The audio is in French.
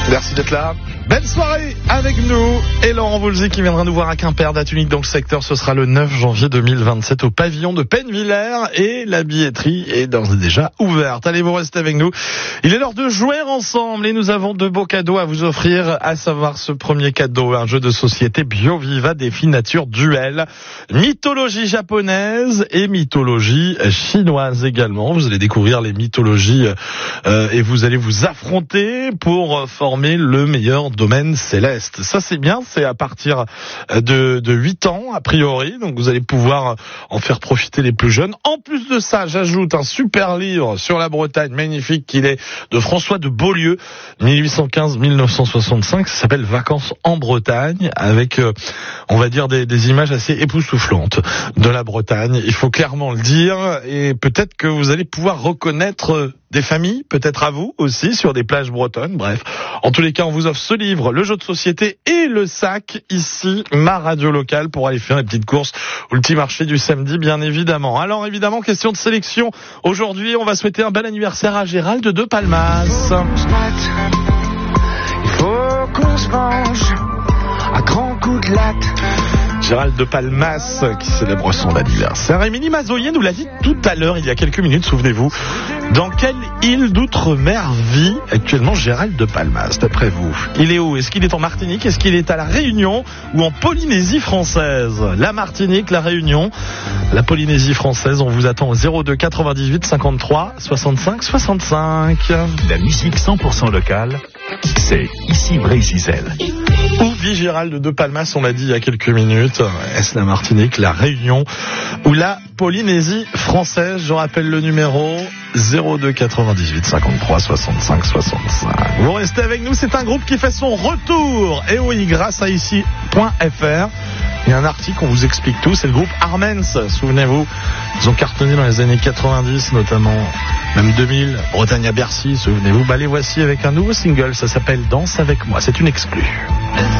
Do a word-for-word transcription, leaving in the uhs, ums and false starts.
Merci d'être là. Belle soirée avec nous. Et Laurent Voulzy qui viendra nous voir à Quimper, date unique dans le secteur. Ce sera le neuf janvier deux mille vingt-sept au pavillon de Pennevillers et la billetterie est d'ores et déjà ouverte. Allez, vous restez avec nous. Il est l'heure de jouer ensemble et nous avons deux beaux cadeaux à vous offrir, à savoir ce premier cadeau, un jeu de société BioViva Défi Nature Duel, mythologie japonaise et mythologie chinoise également. Vous allez découvrir les mythologies euh, et vous allez vous affronter pour former le meilleur domaine céleste. Ça c'est bien, c'est à partir de, de huit ans a priori, donc vous allez pouvoir en faire profiter les plus jeunes. En plus de ça, j'ajoute un super livre sur la Bretagne, magnifique qu'il est, de François de Beaulieu, mille huit cent quinze à mille neuf cent soixante-cinq, ça s'appelle Vacances en Bretagne, avec euh, on va dire des, des images assez époustouflantes de la Bretagne, il faut clairement le dire, et peut-être que vous allez pouvoir reconnaître des familles, peut-être à vous aussi, sur des plages bretonnes. Bref, en tous les cas, on vous offre ce livre, le jeu de société et le sac, ici, ma radio locale, pour aller faire les petites courses ou le petit marché du samedi, bien évidemment. Alors, évidemment, question de sélection. Aujourd'hui, on va souhaiter un bel anniversaire à Gérald de Palmas. Il faut qu'on se venge à grands coups de latte. Gérald de Palmas qui célèbre son anniversaire. Émilie Mazoyer nous l'a dit tout à l'heure, il y a quelques minutes, souvenez-vous. Dans quelle île d'outre-mer vit actuellement Gérald de Palmas, d'après vous? Il est où? Est-ce qu'il est en Martinique? Est-ce qu'il est à la Réunion ou en Polynésie française? La Martinique, la Réunion, la Polynésie française, on vous attend au zéro deux quatre-vingt-dix-huit cinquante-trois soixante-cinq soixante-cinq. La musique cent pour cent locale, c'est ici Brésil. Où vit Gérald de Palmas, on l'a dit il y a quelques minutes. Est-ce la Martinique, la Réunion ou la Polynésie française? Je rappelle le numéro zéro deux quatre-vingt-dix-huit cinquante-trois soixante-cinq soixante-cinq. Vous restez avec nous, c'est un groupe qui fait son retour. Et oui, grâce à ici point f r. Il y a un article, on vous explique tout. C'est le groupe Armense, souvenez-vous. Ils ont cartonné dans les années quatre-vingt-dix, notamment, même deux mille. Bretagne à Bercy, souvenez-vous. Bah, les voici avec un nouveau single. Ça s'appelle Danse avec moi. C'est une exclue.